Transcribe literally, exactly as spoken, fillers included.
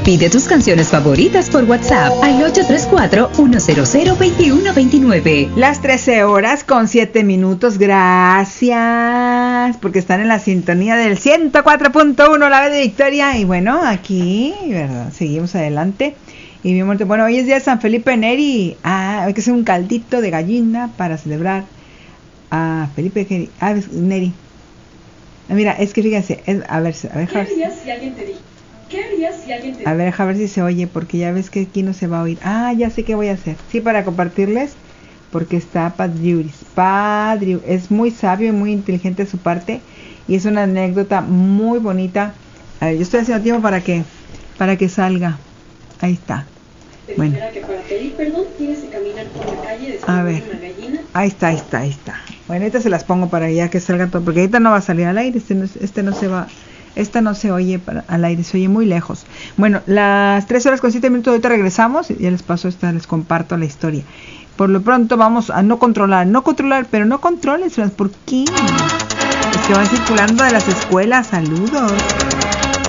Pide tus canciones favoritas por WhatsApp al ocho tres cuatro, uno cero cero, dos uno dos nueve. Las trece horas con siete minutos. Gracias porque están en la sintonía del ciento cuatro punto uno, la vez de Victoria. Y bueno, aquí, ¿verdad? Seguimos adelante. Y mi amor, bueno, hoy es día de San Felipe Neri. Ah, hay que hacer un caldito de gallina para celebrar a Felipe Neri. Ah, Neri. Mira, es que fíjense, es, a ver, a ver, ¿Qué harías si alguien te dijo? ¿Qué harías si alguien te A ver, a ver si se oye, porque ya ves que aquí no se va a oír. Ah, ya sé qué voy a hacer. Sí, para compartirles, porque está Padriuris. Padriuris, es muy sabio y muy inteligente de su parte, y es una anécdota muy bonita. A ver, yo estoy haciendo tiempo para que, para que salga. Ahí está. Te bueno. Que para pedir perdón tienes que caminar por la calle después a ver. de una gallina. Ahí está, ahí está, ahí está. Bueno, ahorita se las pongo para ya que salga todo, porque ahorita no va a salir al aire, este no, este no se va... Esta no se oye para, al aire, se oye muy lejos. Bueno, las tres horas con siete minutos, ahorita regresamos. Ya les paso esta, les comparto la historia. Por lo pronto vamos a no controlar, no controlar, pero no controles, ¿por qué? Es que van circulando de las escuelas, saludos.